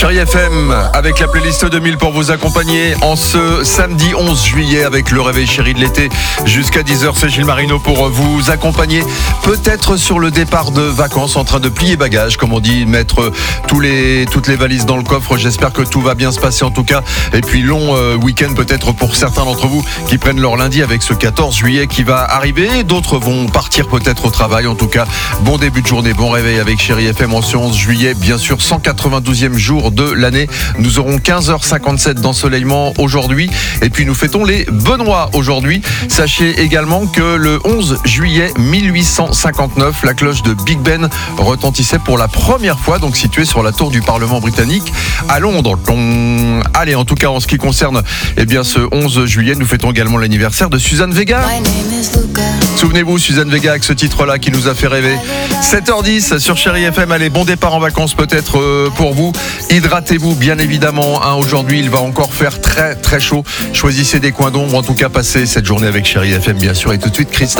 Chérie FM, avec la playlist 2000 pour vous accompagner en ce samedi 11 juillet avec le réveil chéri de l'été jusqu'à 10h. C'est Gilles Marino pour vous accompagner, peut-être sur le départ de vacances, en train de plier bagages, comme on dit, mettre toutes les valises dans le coffre. J'espère que tout va bien se passer en tout cas. Et puis long week-end peut-être pour certains d'entre vous qui prennent leur lundi avec ce 14 juillet qui va arriver. D'autres vont partir peut-être au travail. En tout cas, bon début de journée, bon réveil avec Chérie FM en ce 11 juillet. Bien sûr, 192e jour de l'année. Nous aurons 15h57 d'ensoleillement aujourd'hui. Et puis nous fêtons les Benoît aujourd'hui. Sachez également que le 11 juillet 1859, la cloche de Big Ben retentissait pour la première fois, donc située sur la tour du Parlement britannique à Londres. Allez, en tout cas, en ce qui concerne ce 11 juillet, nous fêtons également l'anniversaire de Suzanne Vega. Souvenez-vous, Suzanne Vega avec ce titre-là qui nous a fait rêver. 7h10 sur Chérie FM. Allez, bon départ en vacances peut-être pour vous. Hydratez-vous bien évidemment. Aujourd'hui, il va encore faire très très chaud. Choisissez des coins d'ombre. En tout cas, passez cette journée avec Chérie FM bien sûr. Et tout de suite, Christophe.